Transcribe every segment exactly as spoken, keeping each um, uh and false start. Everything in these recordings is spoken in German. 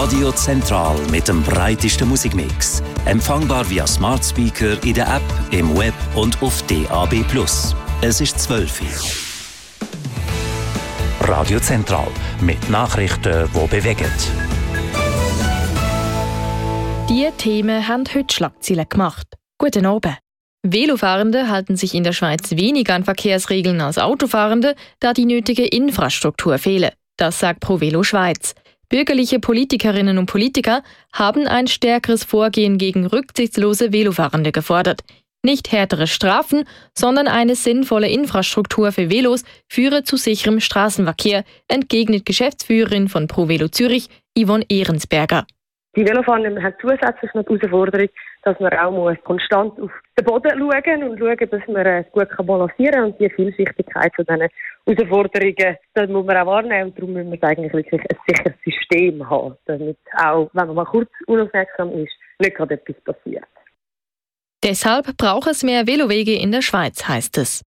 Radio Zentral mit dem breitesten Musikmix. Empfangbar via Smart Speaker in der App, im Web und auf D A B plus. Es ist zwölf Uhr. Radio Zentral mit Nachrichten, die bewegen. Diese Themen haben heute Schlagzeilen gemacht. Guten Abend. Velofahrende halten sich in der Schweiz weniger an Verkehrsregeln als Autofahrende, da die nötige Infrastruktur fehle. Das sagt ProVelo Schweiz. Bürgerliche Politikerinnen und Politiker haben ein stärkeres Vorgehen gegen rücksichtslose Velofahrende gefordert. Nicht härtere Strafen, sondern eine sinnvolle Infrastruktur für Velos führe zu sicherem Straßenverkehr, entgegnet Geschäftsführerin von ProVelo Zürich, Yvonne Ehrensberger. Die Velofahrenden haben zusätzlich noch die Herausforderung, dass man auch muss konstant auf den Boden schauen und schauen, dass man gut balancieren kann. Und die Vielschichtigkeit von diesen Herausforderungen, das muss man auch wahrnehmen. Und darum müssen wir eigentlich wirklich ein sicheres System haben, damit auch, wenn man mal kurz unaufmerksam ist, nicht gerade etwas passiert. Deshalb braucht es mehr Velowege in der Schweiz, heißt es.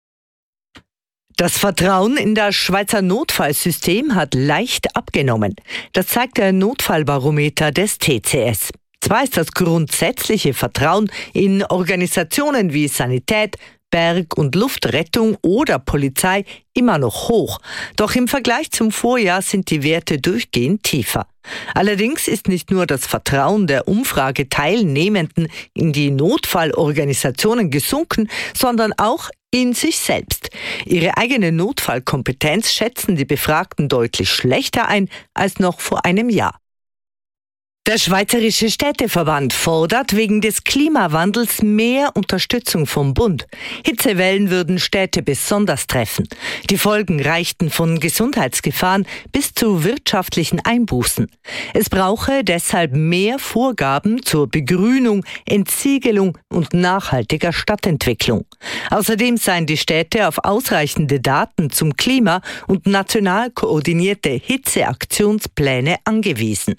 Das Vertrauen in das Schweizer Notfallsystem hat leicht abgenommen. Das zeigt der Notfallbarometer des T C S. Zwar ist das grundsätzliche Vertrauen in Organisationen wie Sanität, Berg- und Luftrettung oder Polizei immer noch hoch. Doch im Vergleich zum Vorjahr sind die Werte durchgehend tiefer. Allerdings ist nicht nur das Vertrauen der Umfrageteilnehmenden in die Notfallorganisationen gesunken, sondern auch in sich selbst. Ihre eigene Notfallkompetenz schätzen die Befragten deutlich schlechter ein als noch vor einem Jahr. Der Schweizerische Städteverband fordert wegen des Klimawandels mehr Unterstützung vom Bund. Hitzewellen würden Städte besonders treffen. Die Folgen reichten von Gesundheitsgefahren bis zu wirtschaftlichen Einbußen. Es brauche deshalb mehr Vorgaben zur Begrünung, Entsiegelung und nachhaltiger Stadtentwicklung. Außerdem seien die Städte auf ausreichende Daten zum Klima und national koordinierte Hitzeaktionspläne angewiesen.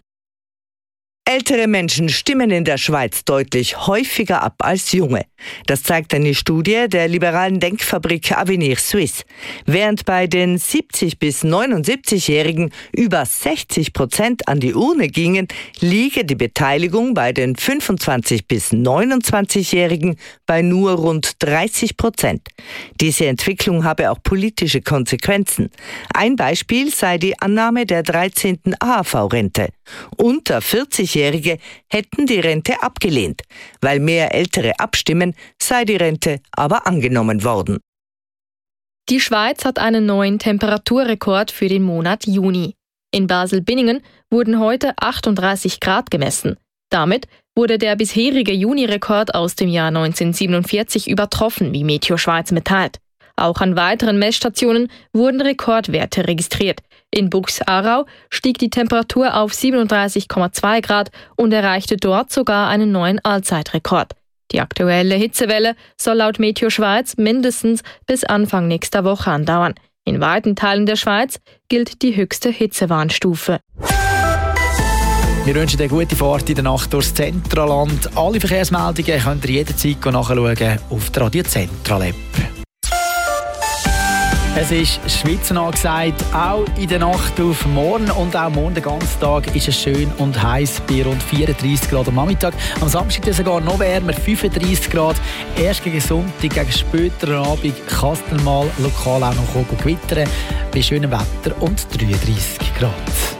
Ältere Menschen stimmen in der Schweiz deutlich häufiger ab als junge. Das zeigt eine Studie der liberalen Denkfabrik Avenir Suisse. Während bei den siebzig- bis neunundsiebzigjährigen über sechzig Prozent an die Urne gingen, liege die Beteiligung bei den fünfundzwanzig- bis neunundzwanzigjährigen bei nur rund dreißig Prozent. Diese Entwicklung habe auch politische Konsequenzen. Ein Beispiel sei die Annahme der dreizehnten A H V-Rente. Unter vierzigjährige hätten die Rente abgelehnt. Weil mehr Ältere abstimmen, sei die Rente aber angenommen worden. Die Schweiz hat einen neuen Temperaturrekord für den Monat Juni. In Basel-Binningen wurden heute achtunddreißig Grad gemessen. Damit wurde der bisherige Juni-Rekord aus dem Jahr neunzehnhundertsiebenundvierzig übertroffen, wie Meteo Schweiz mitteilt. Auch an weiteren Messstationen wurden Rekordwerte registriert. In Buchs-Aarau stieg die Temperatur auf siebenunddreißig Komma zwei Grad und erreichte dort sogar einen neuen Allzeitrekord. Die aktuelle Hitzewelle soll laut Meteo Schweiz mindestens bis Anfang nächster Woche andauern. In weiten Teilen der Schweiz gilt die höchste Hitzewarnstufe. Wir wünschen dir eine gute Fahrt in der Nacht durchs Zentraland. Alle Verkehrsmeldungen könnt ihr jederzeit nachschauen auf der Radio Zentral App. Es ist Schweizer angesagt, auch in der Nacht auf morgen und auch morgen den ganzen Tag ist es schön und heiß bei rund vierunddreißig Grad am Nachmittag. Am Samstag ist es sogar noch wärmer, fünfunddreißig Grad. Erst gegen Sonntag, gegen späteren Abend kann es dann mal lokal auch noch gewittern bei schönem Wetter und dreiunddreißig Grad.